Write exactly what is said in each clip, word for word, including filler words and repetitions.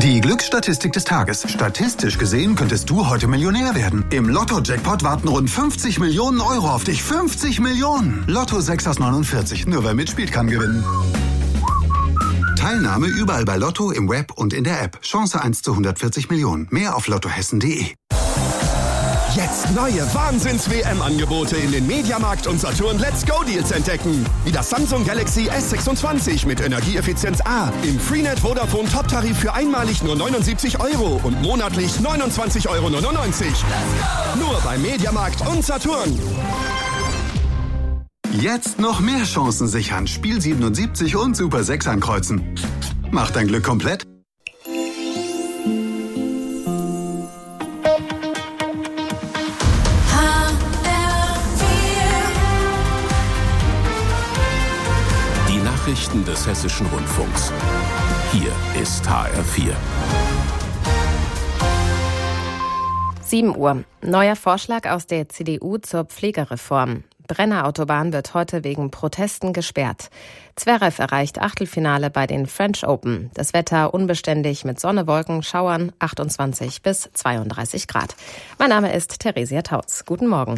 Die Glücksstatistik des Tages. Statistisch gesehen könntest du heute Millionär werden. Im Lotto-Jackpot warten rund fünfzig Millionen Euro auf dich. fünfzig Millionen! Lotto sechs aus neunundvierzig. Nur wer mitspielt, kann gewinnen. Teilnahme überall bei Lotto, im Web und in der App. Chance eins zu hundertvierzig Millionen. Mehr auf lottohessen punkt de. Jetzt neue Wahnsinns-W M-Angebote in den Mediamarkt und Saturn Let's Go-Deals entdecken. Wie das Samsung Galaxy S sechsundzwanzig mit Energieeffizienz A. Im Freenet Vodafone Top-Tarif für einmalig nur neunundsiebzig Euro und monatlich neunundzwanzig Euro neunundneunzig. Nur bei Mediamarkt und Saturn. Jetzt noch mehr Chancen sichern. Spiel siebenundsiebzig und Super sechs ankreuzen. Mach dein Glück komplett. Nachrichten des Hessischen Rundfunks. Hier ist H R vier. sieben Uhr. Neuer Vorschlag aus der C D U zur Pflegereform. Brennerautobahn wird heute wegen Protesten gesperrt. Zverev erreicht Achtelfinale bei den French Open. Das Wetter unbeständig mit Sonne, Wolken, Schauern, achtundzwanzig bis zweiunddreißig Grad. Mein Name ist Theresia Tautz. Guten Morgen.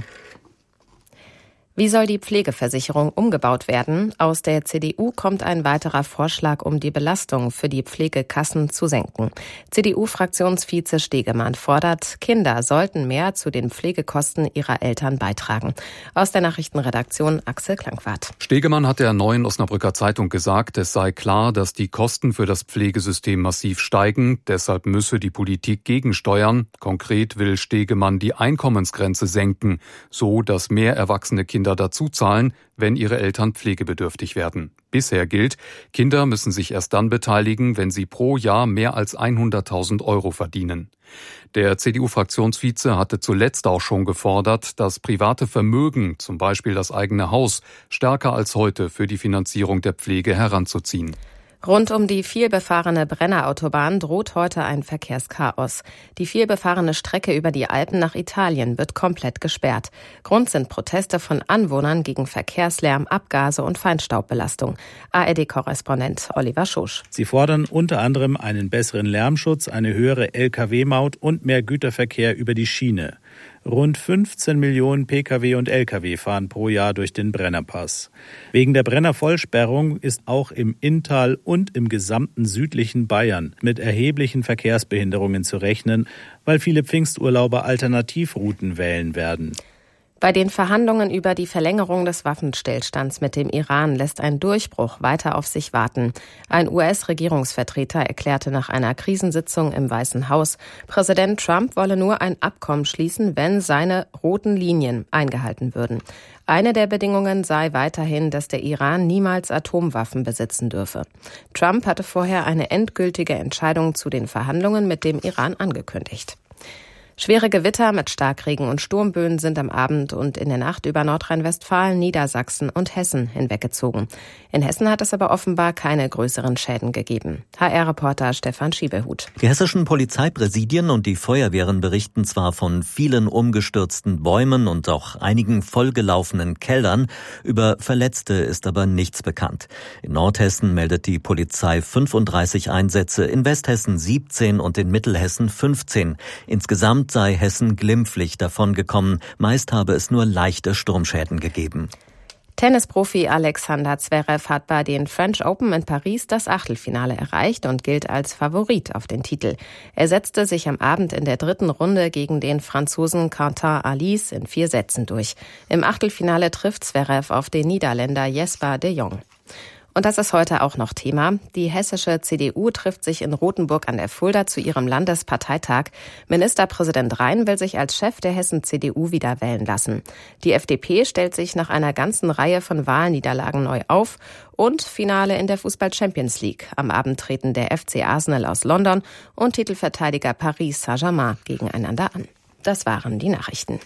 Wie soll die Pflegeversicherung umgebaut werden? Aus der C D U kommt ein weiterer Vorschlag, um die Belastung für die Pflegekassen zu senken. C D U-Fraktionsvize Stegemann fordert, Kinder sollten mehr zu den Pflegekosten ihrer Eltern beitragen. Aus der Nachrichtenredaktion Axel Klangwart. Stegemann hat der Neuen Osnabrücker Zeitung gesagt, es sei klar, dass die Kosten für das Pflegesystem massiv steigen. Deshalb müsse die Politik gegensteuern. Konkret will Stegemann die Einkommensgrenze senken, so dass mehr erwachsene Kinder dazu zahlen, wenn ihre Eltern pflegebedürftig werden. Bisher gilt, Kinder müssen sich erst dann beteiligen, wenn sie pro Jahr mehr als hunderttausend Euro verdienen. Der C D U-Fraktionsvize hatte zuletzt auch schon gefordert, das private Vermögen, zum Beispiel das eigene Haus, stärker als heute für die Finanzierung der Pflege heranzuziehen. Rund um die vielbefahrene Brennerautobahn droht heute ein Verkehrschaos. Die vielbefahrene Strecke über die Alpen nach Italien wird komplett gesperrt. Grund sind Proteste von Anwohnern gegen Verkehrslärm, Abgase und Feinstaubbelastung. A R D-Korrespondent Oliver Schosch. Sie fordern unter anderem einen besseren Lärmschutz, eine höhere L K W-Maut und mehr Güterverkehr über die Schiene. Rund fünfzehn Millionen Pkw und L K W fahren pro Jahr durch den Brennerpass. Wegen der Brennervollsperrung ist auch im Inntal und im gesamten südlichen Bayern mit erheblichen Verkehrsbehinderungen zu rechnen, weil viele Pfingsturlauber Alternativrouten wählen werden. Bei den Verhandlungen über die Verlängerung des Waffenstillstands mit dem Iran lässt ein Durchbruch weiter auf sich warten. Ein U S-Regierungsvertreter erklärte nach einer Krisensitzung im Weißen Haus, Präsident Trump wolle nur ein Abkommen schließen, wenn seine roten Linien eingehalten würden. Eine der Bedingungen sei weiterhin, dass der Iran niemals Atomwaffen besitzen dürfe. Trump hatte vorher eine endgültige Entscheidung zu den Verhandlungen mit dem Iran angekündigt. Schwere Gewitter mit Starkregen und Sturmböen sind am Abend und in der Nacht über Nordrhein-Westfalen, Niedersachsen und Hessen hinweggezogen. In Hessen hat es aber offenbar keine größeren Schäden gegeben. H R-Reporter Stefan Schiebehut. Die hessischen Polizeipräsidien und die Feuerwehren berichten zwar von vielen umgestürzten Bäumen und auch einigen vollgelaufenen Kellern. Über Verletzte ist aber nichts bekannt. In Nordhessen meldet die Polizei fünfunddreißig Einsätze, in Westhessen siebzehn und in Mittelhessen fünfzehn. Insgesamt sei Hessen glimpflich davongekommen. Meist habe es nur leichte Sturmschäden gegeben. Tennisprofi Alexander Zverev hat bei den French Open in Paris das Achtelfinale erreicht und gilt als Favorit auf den Titel. Er setzte sich am Abend in der dritten Runde gegen den Franzosen Quentin Halys in vier Sätzen durch. Im Achtelfinale trifft Zverev auf den Niederländer Jesper de Jong. Und das ist heute auch noch Thema. Die hessische C D U trifft sich in Rothenburg an der Fulda zu ihrem Landesparteitag. Ministerpräsident Rhein will sich als Chef der Hessen-C D U wieder wählen lassen. Die F D P stellt sich nach einer ganzen Reihe von Wahlniederlagen neu auf. Und Finale in der Fußball-Champions League. Am Abend treten der F C Arsenal aus London und Titelverteidiger Paris Saint-Germain gegeneinander an. Das waren die Nachrichten.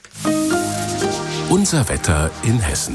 Unser Wetter in Hessen.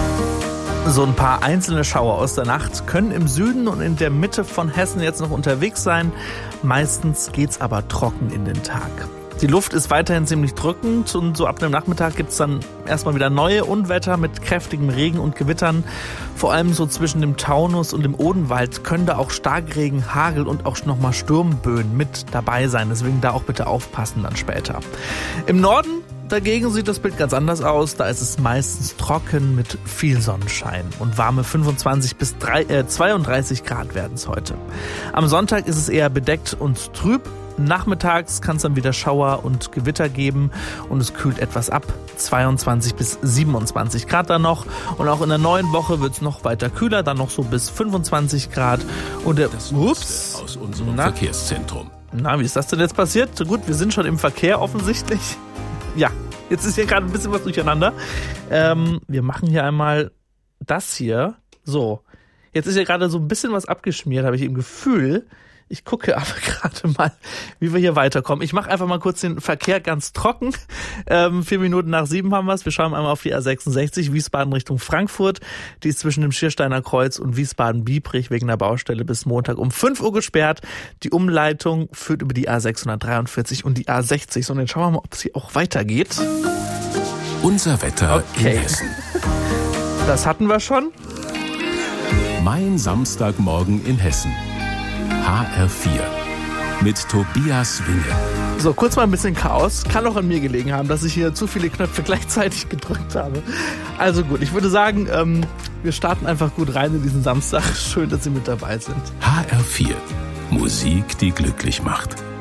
So ein paar einzelne Schauer aus der Nacht können im Süden und in der Mitte von Hessen jetzt noch unterwegs sein. Meistens geht's aber trocken in den Tag. Die Luft ist weiterhin ziemlich drückend und so ab dem Nachmittag gibt es dann erstmal wieder neue Unwetter mit kräftigem Regen und Gewittern. Vor allem so zwischen dem Taunus und dem Odenwald können da auch Starkregen, Hagel und auch nochmal Sturmböen mit dabei sein. Deswegen da auch bitte aufpassen dann später. Im Norden dagegen sieht das Bild ganz anders aus. Da ist es meistens trocken mit viel Sonnenschein und warme fünfundzwanzig bis zweiunddreißig Grad werden es heute. Am Sonntag ist es eher bedeckt und trüb. Nachmittags kann es dann wieder Schauer und Gewitter geben und es kühlt etwas ab. zweiundzwanzig bis siebenundzwanzig Grad dann noch. Und auch in der neuen Woche wird es noch weiter kühler, dann noch so bis fünfundzwanzig Grad. Und der, das ups, aus unserem na, Verkehrszentrum. Na, wie ist das denn jetzt passiert? Gut, wir sind schon im Verkehr offensichtlich. Ja, jetzt ist hier gerade ein bisschen was durcheinander. Ähm, wir machen hier einmal das hier. So, jetzt ist hier gerade so ein bisschen was abgeschmiert, habe ich im Gefühl. Ich gucke aber gerade mal, wie wir hier weiterkommen. Ich mache einfach mal kurz den Verkehr ganz trocken. Ähm, vier Minuten nach sieben haben wir es. Wir schauen einmal auf die A sechsundsechzig, Wiesbaden Richtung Frankfurt. Die ist zwischen dem Schiersteiner Kreuz und Wiesbaden-Biebrich wegen der Baustelle bis Montag um fünf Uhr gesperrt. Die Umleitung führt über die A sechshundertdreiundvierzig und die A sechzig. So, und dann schauen wir mal, ob es hier auch weitergeht. Unser Wetter okay. in Hessen. Das hatten wir schon. Mein Samstagmorgen in Hessen. H R vier mit Tobias Winge. So, kurz mal ein bisschen Chaos. Kann auch an mir gelegen haben, dass ich hier zu viele Knöpfe gleichzeitig gedrückt habe. Also gut, ich würde sagen, ähm, wir starten einfach gut rein in diesen Samstag. Schön, dass Sie mit dabei sind. H R vier. Musik, die glücklich macht.